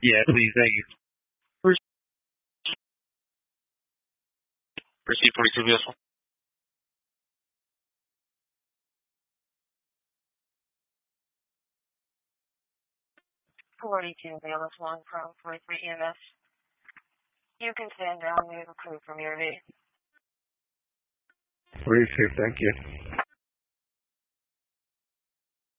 Yeah, please, thank you. Proceed 42 vehicle. 42 Bayless 1 from 43 EMS. You can stand down. We have a crew from your V. 46, thank you.